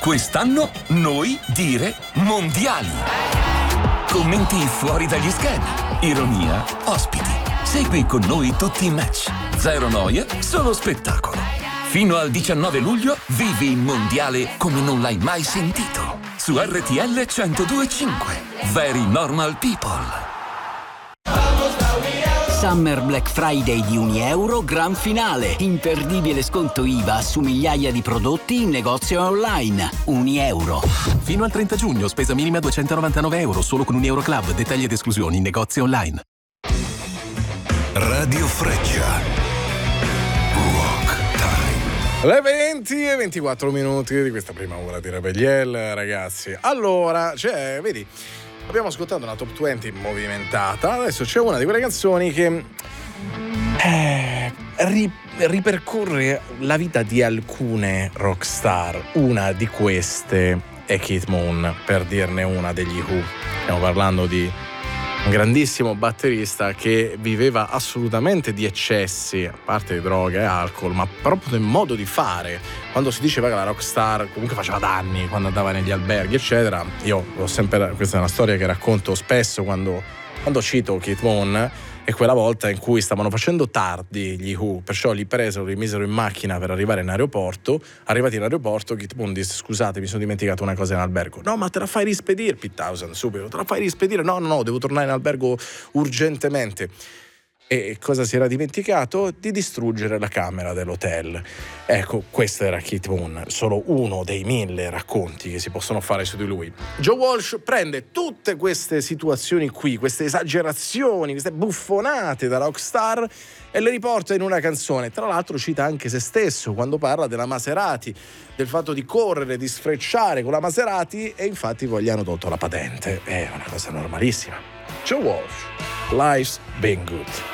Quest'anno noi dire mondiali. Commenti fuori dagli schermi, ironia, ospiti. Segui con noi tutti i match. Zero noia, solo spettacolo. Fino al 19 luglio vivi il mondiale come non l'hai mai sentito. Su RTL 102.5. Very Normal People. Summer Black Friday di €1, gran finale. Imperdibile sconto IVA su migliaia di prodotti in negozio e online. €1. Fino al 30 giugno, spesa minima €299, solo con €1 Club. Dettagli ed esclusioni in negozio online. Radio Freccia. Rock Time. Le 20 e 24 minuti di questa prima ora di Rebelliel, ragazzi. Allora, vedi, abbiamo ascoltato una top 20 movimentata. Adesso c'è una di quelle canzoni che ripercorre la vita di alcune rockstar. Una di queste è Keith Moon, per dirne una degli Who. Stiamo parlando di un grandissimo batterista che viveva assolutamente di eccessi, a parte di droga e alcol, ma proprio nel modo di fare. Quando si diceva che la rockstar comunque faceva danni quando andava negli alberghi, eccetera, io ho sempre, questa è una storia che racconto spesso quando cito Keith Moon, è quella volta in cui stavano facendo tardi gli Who, perciò li presero, li misero in macchina per arrivare in aeroporto. Arrivati in aeroporto, Keith Moon disse: scusate, mi sono dimenticato una cosa in albergo. No, ma te la fai rispedire, Pete Townshend subito, te la fai rispedire? No, devo tornare in albergo urgentemente. E cosa si era dimenticato? Di distruggere la camera dell'hotel. Ecco, questo era Keith Moon, solo uno dei 1000 racconti che si possono fare su di lui. Joe Walsh prende tutte queste situazioni qui, queste esagerazioni, queste buffonate da rockstar e le riporta in una canzone. Tra l'altro cita anche se stesso quando parla della Maserati, del fatto di correre, di sfrecciare con la Maserati, e infatti poi gli hanno tolto la patente. È una cosa normalissima. Joe Walsh, Life's Been Good.